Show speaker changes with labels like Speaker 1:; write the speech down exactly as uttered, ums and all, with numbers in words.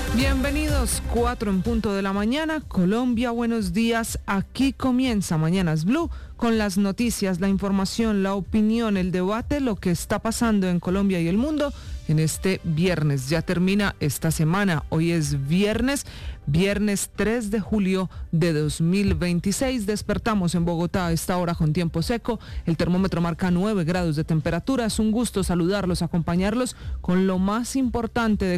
Speaker 1: Bienvenidos, cuatro en punto de la mañana, Colombia, buenos días. Aquí comienza Mañanas Blue con las noticias, la información, la opinión, el debate, lo que está pasando en Colombia y el mundo en este viernes. Ya termina esta semana, hoy es viernes, viernes tres de julio de dos mil veintiséis. Despertamos en Bogotá a esta hora con tiempo seco, el termómetro marca nueve grados de temperatura. Es un gusto saludarlos, acompañarlos con lo más importante de